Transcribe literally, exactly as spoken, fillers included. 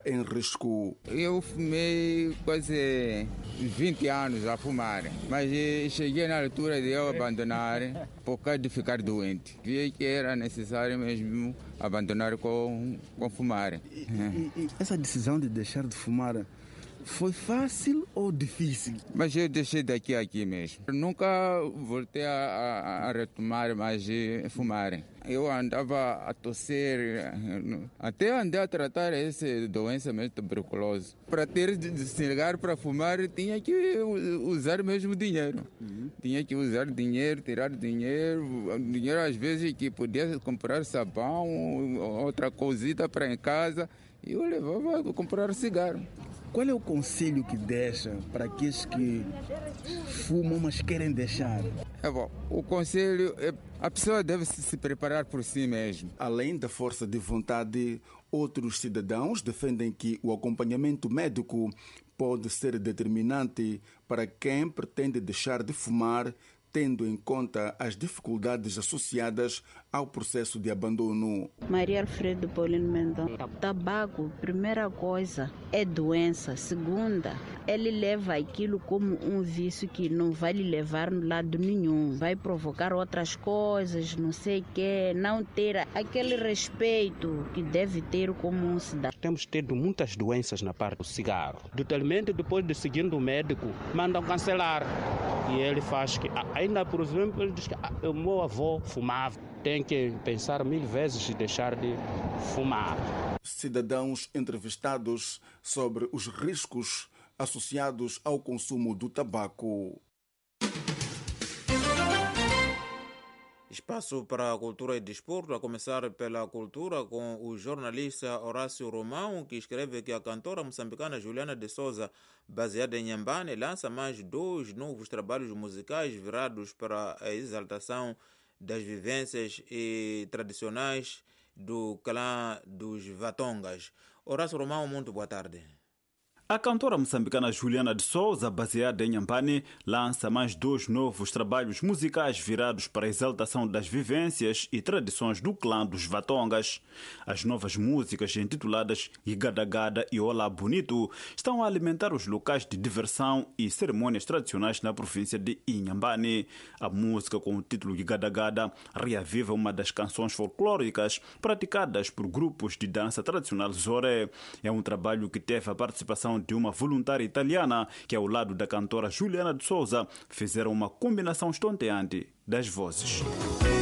em risco. Eu fumei quase vinte anos a fumar, mas cheguei na altura de eu abandonar por causa de ficar doente. Vi que era necessário mesmo abandonar com, com fumar. E, e, e essa decisão de deixar de fumar foi fácil ou difícil? Mas eu deixei daqui a aqui mesmo. Nunca voltei a, a, a retomar mais fumar. Eu andava a tosser, até andei a tratar essa doença mesmo, tuberculose. Para ter de se ligar para fumar, tinha que usar mesmo dinheiro. Uhum. Tinha que usar dinheiro, tirar dinheiro. Dinheiro às vezes que podia comprar sabão, outra cosita para em casa. E eu levava a comprar cigarro. Qual é o conselho que deixa para aqueles que fumam, mas querem deixar? É bom, o conselho é a pessoa deve se preparar por si mesmo. Além da força de vontade, outros cidadãos defendem que o acompanhamento médico pode ser determinante para quem pretende deixar de fumar, tendo em conta as dificuldades associadas ao processo de abandono. Maria Alfredo Paulino Mendonça. Tabaco, primeira coisa, é doença. Segunda, ele leva aquilo como um vício que não vai lhe levar no lado nenhum. Vai provocar outras coisas, não sei o quê, não ter aquele respeito que deve ter como um cidadão. Temos tido muitas doenças na parte do cigarro. Totalmente depois de seguindo o médico, mandam cancelar. E ele faz que, ainda por exemplo, ele diz que ah, o meu avô fumava. Tem que pensar mil vezes e deixar de fumar. Cidadãos entrevistados sobre os riscos associados ao consumo do tabaco. Espaço para a cultura e desporto, a começar pela cultura com o jornalista Horácio Romão, que escreve que a cantora moçambicana Juliana de Souza, baseada em Inhambane, lança mais dois novos trabalhos musicais virados para a exaltação das vivências e tradicionais do clã dos Vatongas. Horácio Romão, muito boa tarde. A cantora moçambicana Juliana de Souza, baseada em Inhambane, lança mais dois novos trabalhos musicais virados para a exaltação das vivências e tradições do clã dos Vatongas. As novas músicas, intituladas Igadagada e Olá Bonito, estão a alimentar os locais de diversão e cerimônias tradicionais na província de Inhambane. A música, com o título Igadagada, reaviva uma das canções folclóricas praticadas por grupos de dança tradicional Zoré. É um trabalho que teve a participação de uma voluntária italiana que, ao lado da cantora Juliana de Souza, fizeram uma combinação estonteante das vozes.